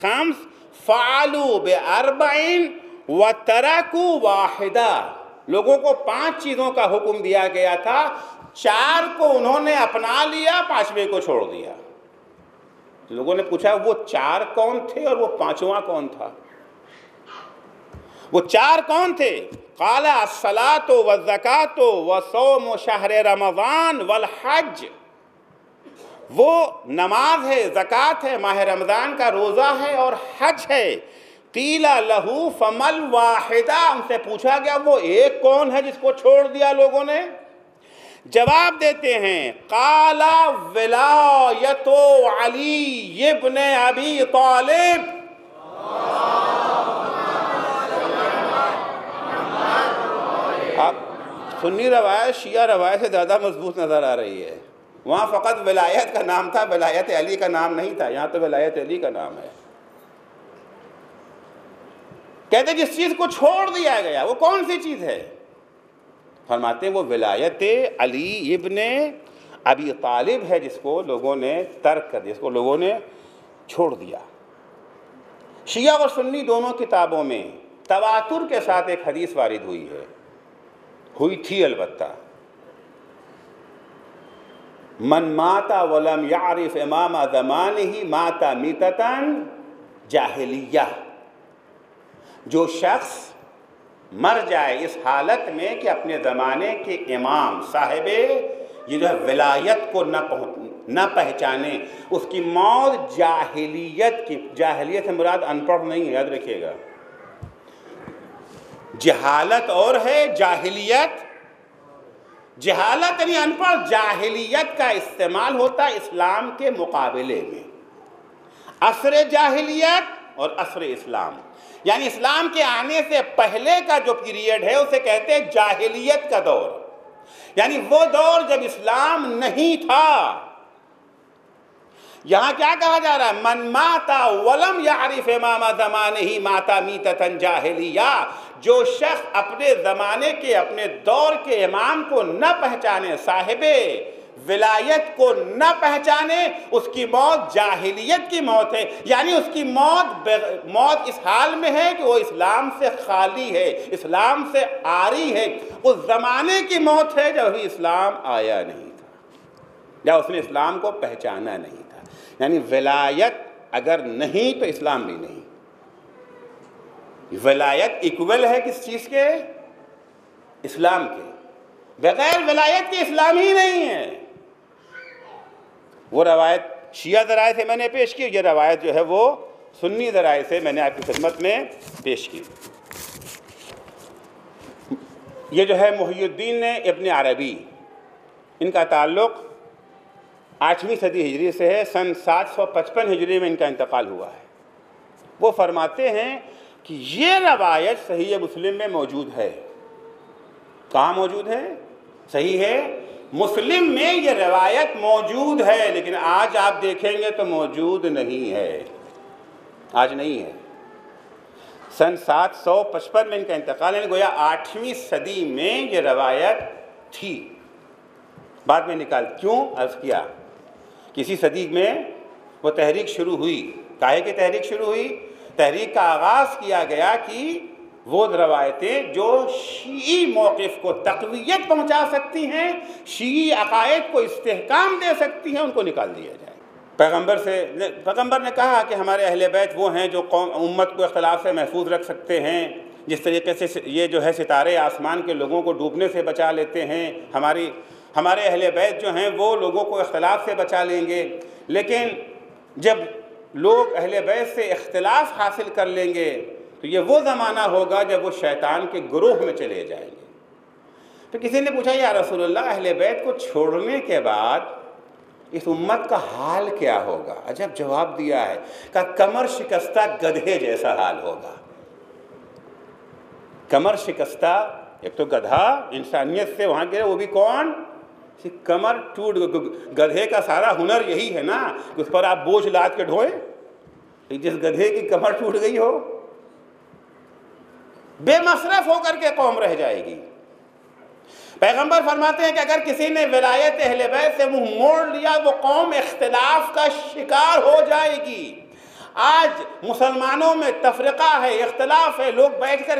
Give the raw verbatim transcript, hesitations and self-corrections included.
خمس فعلوا باربعین وترکوا واحدہ، لوگوں کو پانچ چیزوں کا حکم دیا گیا تھا، چار کو انہوں نے اپنا لیا، پانچویں کو چھوڑ دیا۔ لوگوں نے پوچھا وہ چار کون تھے اور وہ پانچواں کون تھا؟ وہ چار کون تھے؟ قال الصلاۃ والزکاۃ وصوم شہر رمضان والحج، وہ نماز ہے، زکوٰۃ ہے، ماہ رمضان کا روزہ ہے اور حج ہے۔ قیل لہ فمل واحدہ، ان سے پوچھا گیا وہ ایک کون ہے جس کو چھوڑ دیا لوگوں نے؟ جواب دیتے ہیں قال ولایت علی ابن ابی طالب۔ اب سنی روایت شیعہ روایت سے زیادہ مضبوط نظر آ رہی ہے، وہاں فقط ولایت کا نام تھا، ولایت علی کا نام نہیں تھا، یہاں تو ولایت علی کا نام ہے۔ کہتے جس چیز کو چھوڑ دیا گیا وہ کون سی چیز ہے؟ فرماتے ہیں وہ ولایت علی ابن ابی طالب ہے، جس کو لوگوں نے ترک کر دیا، جس کو لوگوں نے چھوڑ دیا۔ شیعہ اور سنی دونوں کتابوں میں تواتر کے ساتھ ایک حدیث وارد ہوئی ہے، ہوئی تھی البتہ، من مات ولم یعرف امام زمانہ مات میتۃ جاہلیہ، جو شخص مر جائے اس حالت میں کہ اپنے زمانے کے امام صاحب یہ جو ہے ولایت کو نہ نہ پہچانے، اس کی موت جاہلیت کی، جاہلیت سے مراد ان پڑھ نہیں ہے، یاد رکھیے گا، جہالت اور ہے، جاہلیت جہالت یعنی ان پڑھ، جاہلیت کا استعمال ہوتا ہے اسلام کے مقابلے میں، عصر جاہلیت اور عصر اسلام، یعنی اسلام کے آنے سے پہلے کا جو پیریڈ ہے اسے کہتے ہیں جاہلیت کا دور، یعنی وہ دور جب اسلام نہیں تھا۔ یہاں کیا کہا جا رہا ہے؟ من مات ولم یعرف امام زمانہ مات میتۃ جاہلیہ، جو شخص اپنے زمانے کے، اپنے دور کے امام کو نہ پہچانے، صاحب ولایت کو نہ پہچانے، اس کی موت جاہلیت کی موت ہے، یعنی اس کی موت موت اس حال میں ہے کہ وہ اسلام سے خالی ہے، اسلام سے عاری ہے، اس زمانے کی موت ہے جب ابھی اسلام آیا نہیں تھا، یا اس نے اسلام کو پہچانا نہیں تھا۔ یعنی ولایت اگر نہیں تو اسلام بھی نہیں۔ ولایت ایکول ہے کس چیز کے؟ اسلام کے، بغیر ولایت کے اسلام ہی نہیں ہے۔ وہ روایت شیعہ ذرائع سے میں نے پیش کی، یہ روایت جو ہے وہ سنی ذرائع سے میں نے آپ کی خدمت میں پیش کی۔ یہ جو ہے محی الدین نے ابن عربی، ان کا تعلق آٹھویں صدی ہجری سے ہے، سن سات سو پچپن ہجری میں ان کا انتقال ہوا ہے۔ وہ فرماتے ہیں کہ یہ روایت صحیح مسلم میں موجود ہے۔ کہاں موجود ہے؟ صحیح ہے مسلم میں یہ روایت موجود ہے، لیکن آج آپ دیکھیں گے تو موجود نہیں ہے، آج نہیں ہے۔ سن سات سو پچپن میں ان کا انتقال ہے، گویا آٹھویں صدی میں یہ روایت تھی، بعد میں نکال کیوں عرض کیا، کسی صدی میں وہ تحریک شروع ہوئی۔ کاہے کی تحریک شروع ہوئی؟ تحریک کا آغاز کیا گیا کہ وہ روایتیں جو شیعی موقف کو تقویت پہنچا سکتی ہیں، شیعی عقائد کو استحکام دے سکتی ہیں، ان کو نکال دیا جائے۔ پیغمبر سے پیغمبر نے کہا کہ ہمارے اہل بیت وہ ہیں جو قوم امت کو اختلاف سے محفوظ رکھ سکتے ہیں، جس طریقے سے یہ جو ہے ستارے آسمان کے لوگوں کو ڈوبنے سے بچا لیتے ہیں، ہماری ہمارے اہل بیت جو ہیں وہ لوگوں کو اختلاف سے بچا لیں گے۔ لیکن جب لوگ اہل بیت سے اختلاف حاصل کر لیں گے تو یہ وہ زمانہ ہوگا جب وہ شیطان کے گروہ میں چلے جائیں گے۔ تو کسی نے پوچھا یا رسول اللہ، اہل بیت کو چھوڑنے کے بعد اس امت کا حال کیا ہوگا؟ عجب جواب دیا ہے کہ کمر شکستہ گدھے جیسا حال ہوگا۔ کمر شکستہ، ایک تو گدھا انسانیت سے وہاں گرے، وہ بھی کون؟ کمر ٹوٹ، گدھے کا سارا ہنر یہی ہے نا کہ اس پر آپ بوجھ لاد کے ڈھوئیں۔ جس گدھے کی کمر ٹوٹ گئی ہو، بے مصرف ہو کر کے قوم رہ جائے گی۔ پیغمبر فرماتے ہیں کہ اگر کسی نے ولایت اہل بیت سے منہ موڑ لیا وہ قوم اختلاف کا شکار ہو جائے گی۔ آج مسلمانوں میں تفرقہ ہے، اختلاف ہے، لوگ بیٹھ کر